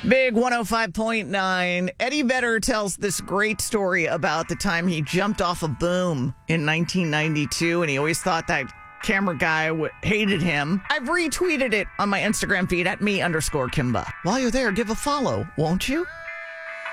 Big 105.9. Eddie Vedder tells this great story about the time he jumped off a boom in 1992, and he always thought that camera guy hated him. I've retweeted it on my Instagram feed at @me_Kimba. While you're there, give a follow, won't you?